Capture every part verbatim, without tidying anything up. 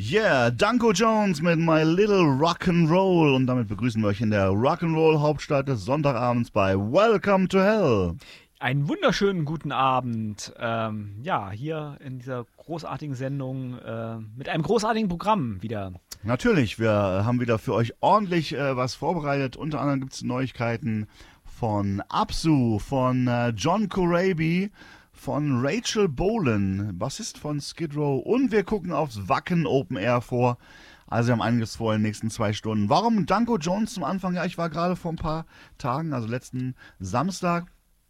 Yeah, Danko Jones mit My Little Rock'n'Roll und damit begrüßen wir euch in der Rock'n'Roll-Hauptstadt des Sonntagabends bei Welcome to Hell. Einen wunderschönen guten Abend, ähm, ja, hier in dieser großartigen Sendung äh, mit einem großartigen Programm wieder. Natürlich, wir haben wieder für euch ordentlich äh, was vorbereitet. Unter anderem gibt es Neuigkeiten von Absu, von äh, John Corabi, von Rachel Bolan, Bassist von Skid Row, und wir gucken aufs Wacken Open Air vor. Also wir haben einiges vor in den nächsten zwei Stunden. Warum Danko Jones zum Anfang? Ja, ich war gerade vor ein paar Tagen, also letzten Samstag,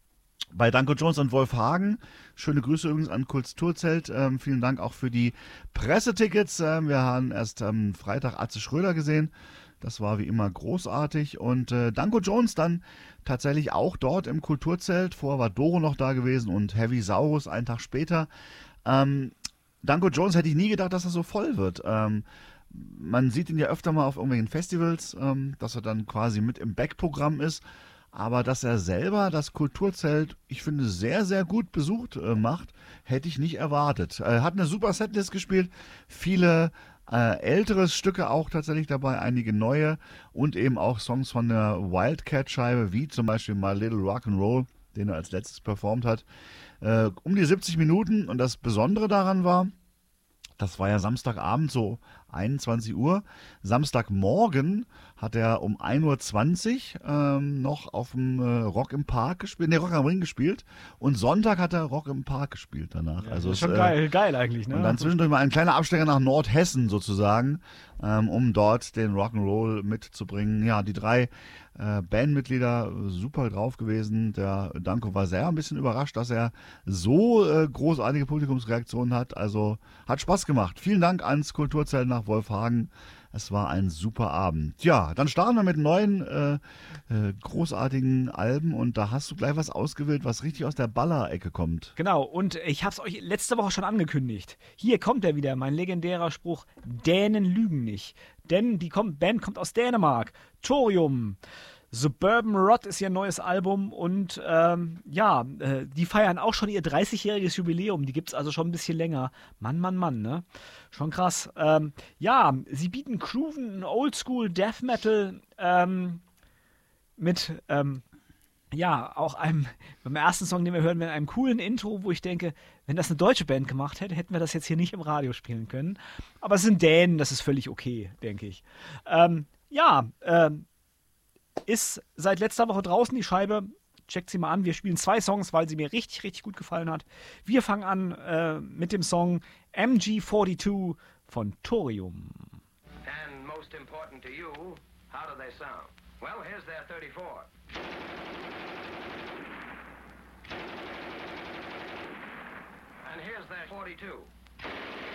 bei Danko Jones und Wolf Hagen. Schöne Grüße übrigens an Kulturzelt. Ähm, vielen Dank auch für die Pressetickets. Ähm, wir haben erst am Freitag Atze Schröder gesehen. Das war wie immer großartig. Und äh, Danko Jones dann tatsächlich auch dort im Kulturzelt. Vorher war Doro noch da gewesen und Heavy Saurus einen Tag später. Ähm, Danko Jones hätte ich nie gedacht, dass er so voll wird. Ähm, man sieht ihn ja öfter mal auf irgendwelchen Festivals, ähm, dass er dann quasi mit im Backprogramm ist. Aber dass er selber das Kulturzelt, ich finde, sehr, sehr gut besucht äh, macht, hätte ich nicht erwartet. Er hat eine super Setlist gespielt, viele äh, ältere Stücke auch tatsächlich dabei, einige neue und eben auch Songs von der Wildcat-Scheibe, wie zum Beispiel My Little Rock'n'Roll, den er als letztes performt hat. Äh, um die siebzig Minuten, und das Besondere daran war, das war ja Samstagabend, so einundzwanzig Uhr. Samstagmorgen hat er um ein Uhr zwanzig ähm, noch auf dem äh, Rock im Park gespielt, ne, Rock am Ring gespielt. Und Sonntag hat er Rock im Park gespielt danach. Ja, also das ist schon es, geil, äh, geil eigentlich, ne? Und dann zwischendurch mal ein kleiner Abstecher nach Nordhessen sozusagen, ähm, um dort den Rock'n'Roll mitzubringen. Ja, die drei äh, Bandmitglieder super drauf gewesen. Der Danko war sehr ein bisschen überrascht, dass er so äh, großartige Publikumsreaktionen hat. Also hat Spaß gemacht. Vielen Dank ans Kulturzelt nach Wolfhagen. Es war ein super Abend. Ja, dann starten wir mit neuen äh, äh, großartigen Alben und da hast du gleich was ausgewählt, was richtig aus der Baller-Ecke kommt. Genau, und ich habe es euch letzte Woche schon angekündigt. Hier kommt er wieder, mein legendärer Spruch: Dänen lügen nicht. Denn die kommt, Band kommt aus Dänemark. Thorium. Suburban Rot ist ihr neues Album und ähm, ja, äh, die feiern auch schon ihr dreißigjähriges Jubiläum. Die gibt es also schon ein bisschen länger. Mann, Mann, Mann, ne? Schon krass. Ähm, ja, sie bieten Grooven, Oldschool Death Metal ähm, mit, ähm, ja, auch einem, beim ersten Song, den wir hören, mit einem coolen Intro, wo ich denke, wenn das eine deutsche Band gemacht hätte, hätten wir das jetzt hier nicht im Radio spielen können. Aber es sind Dänen, das ist völlig okay, denke ich. Ähm, ja, ähm, ist seit letzter Woche draußen die Scheibe. Checkt sie mal an. Wir spielen zwei Songs, weil sie mir richtig, richtig gut gefallen hat. Wir fangen an äh, mit dem Song M G zweiundvierzig von Thorium. And most important to you, how do they sound? Well, here's their thirty-four. And here's their forty-two.